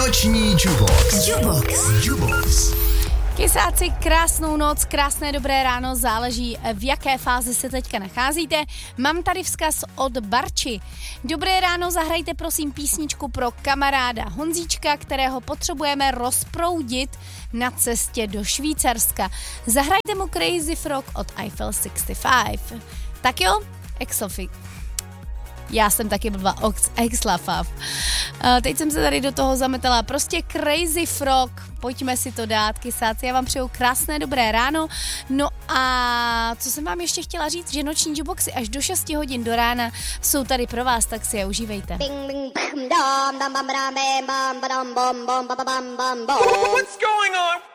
Noční Jubox. Kysáci, krásnou noc, krásné dobré ráno, záleží v jaké fázi se teďka nacházíte. Mám tady vzkaz od Barči. Dobré ráno, zahrajte prosím písničku pro kamaráda Honzíčka, kterého potřebujeme rozproudit na cestě do Švýcarska. Zahrajte mu Crazy Frog od Eiffel 65. Tak jo, Exofi. Já jsem taky blbá Exlafav. Teď jsem se tady do toho zametala. Prostě Crazy Frog. Pojďme si to dát, kysáci. Já vám přeju krásné dobré ráno. No a co jsem vám ještě chtěla říct, že noční juboxy až do 6 hodin do rána jsou tady pro vás, tak si je užívejte. What's going on?